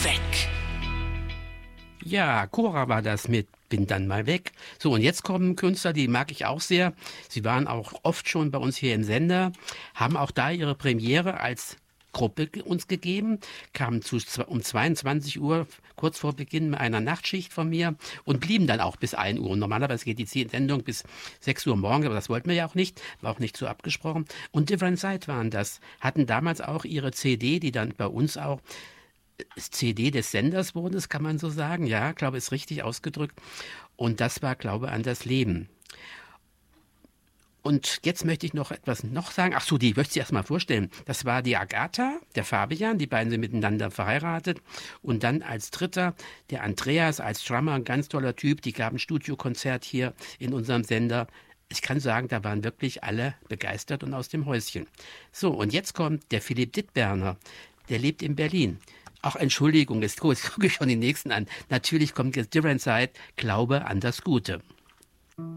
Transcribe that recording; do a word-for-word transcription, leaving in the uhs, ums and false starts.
weg. Ja, Cora war das mit Bin dann mal weg. So, und jetzt kommen Künstler, die mag ich auch sehr. Sie waren auch oft schon bei uns hier im Sender, haben auch da ihre Premiere als Gruppe uns gegeben, kamen zu, um zweiundzwanzig Uhr, kurz vor Beginn einer Nachtschicht von mir und blieben dann auch bis ein Uhr. Und normalerweise geht die Sendung bis sechs Uhr morgens, aber das wollten wir ja auch nicht, war auch nicht so abgesprochen. Und Different Side waren das, hatten damals auch ihre C D, die dann bei uns auch C D des Senders wurde, das kann man so sagen, ja, glaube ist richtig ausgedrückt. Und das war Glaube an das Leben. Und jetzt möchte ich noch etwas noch sagen. Ach so, die möchte ich erst mal vorstellen. Das war die Agatha, der Fabian, die beiden sind miteinander verheiratet. Und dann als Dritter der Andreas als Drummer, ein ganz toller Typ. Die gaben ein Studiokonzert hier in unserem Sender. Ich kann sagen, da waren wirklich alle begeistert und aus dem Häuschen. So, und jetzt kommt der Philipp Dittberner. Der lebt in Berlin. Ach, Entschuldigung, jetzt gucke ich schon die nächsten an. Natürlich kommt jetzt Different Side, Glaube an das Gute.